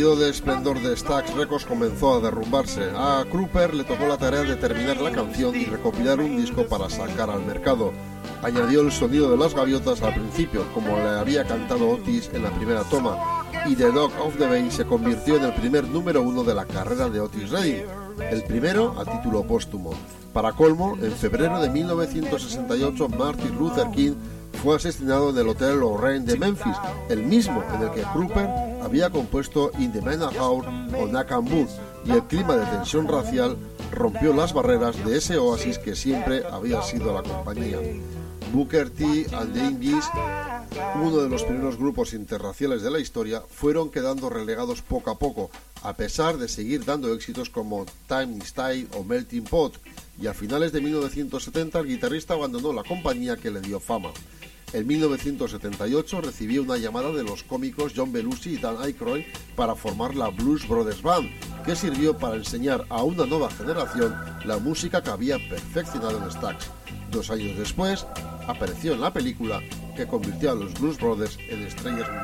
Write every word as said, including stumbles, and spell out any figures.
El periodo de esplendor de Stax Records comenzó a derrumbarse. A Trooper le tocó la tarea de terminar la canción y recopilar un disco para sacar al mercado. Añadió el sonido de las gaviotas al principio, como le había cantado Otis en la primera toma, y The Dog of the Bay se convirtió en el primer número uno de la carrera de Otis Redding, el primero a título póstumo. Para colmo, en febrero de mil novecientos sesenta y ocho, Martin Luther King fue asesinado en el Hotel Lorraine de Memphis, el mismo en el que Trooper había compuesto In the Manor House o Nakam Booth, y el clima de tensión racial rompió las barreras de ese oasis que siempre había sido la compañía. Booker T and the Indies, uno de los primeros grupos interraciales de la historia, fueron quedando relegados poco a poco, a pesar de seguir dando éxitos como Time is Tide o Melting Pot, y a finales de mil novecientos setenta el guitarrista abandonó la compañía que le dio fama. En mil novecientos setenta y ocho recibió una llamada de los cómicos John Belushi y Dan Aykroyd para formar la Blues Brothers Band, que sirvió para enseñar a una nueva generación la música que había perfeccionado en Stax. Dos años después, apareció en la película que convirtió a los Blues Brothers en estrellas mundiales.